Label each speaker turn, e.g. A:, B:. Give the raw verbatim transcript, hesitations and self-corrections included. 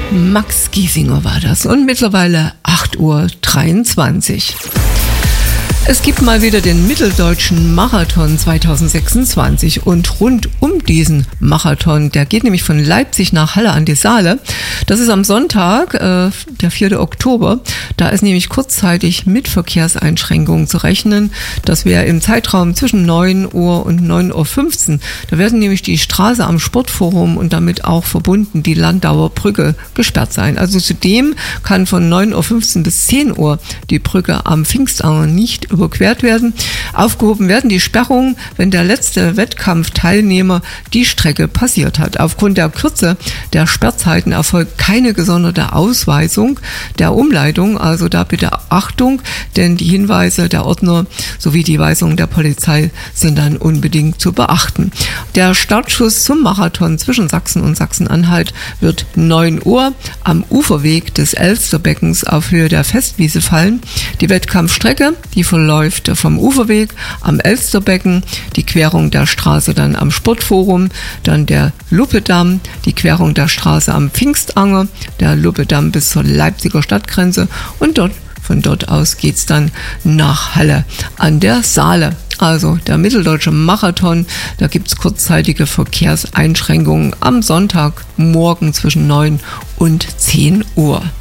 A: Max Giesinger war das und mittlerweile acht Uhr dreiundzwanzig. Es gibt mal wieder den Mitteldeutschen Marathon zwanzig sechsundzwanzig und rund um diesen Marathon, der geht nämlich von Leipzig nach Halle an die Saale. Das ist am Sonntag, äh, der vierte Oktober. Da ist nämlich kurzzeitig mit Verkehrseinschränkungen zu rechnen. Das wäre im Zeitraum zwischen neun Uhr und neun Uhr fünfzehn. Da werden nämlich die Straße am Sportforum und damit auch verbunden die Landauer Brücke gesperrt sein. Also zudem kann von neun Uhr fünfzehn bis zehn Uhr die Brücke am Pfingstanger nicht überquert werden. Aufgehoben werden die Sperrungen, wenn der letzte Wettkampfteilnehmer die Strecke passiert hat. Aufgrund der Kürze der Sperrzeiten erfolgt keine gesonderte Ausweisung der Umleitung. Also da bitte Achtung, denn die Hinweise der Ordner sowie die Weisungen der Polizei sind dann unbedingt zu beachten. Der Startschuss zum Marathon zwischen Sachsen und Sachsen-Anhalt wird neun Uhr am Uferweg des Elsterbeckens auf Höhe der Festwiese fallen. Die Wettkampfstrecke, die verläuft vom Uferweg am Elsterbecken, die Querung der Straße dann am Sportforum, dann der Luppedamm, die Querung der Straße am Pfingstanger, der Luppedamm bis zur Leipziger Stadtgrenze und dort, von dort aus geht's dann nach Halle an der Saale. Also der Mitteldeutsche Marathon, da gibt's kurzzeitige Verkehrseinschränkungen am Sonntagmorgen zwischen neun und zehn Uhr.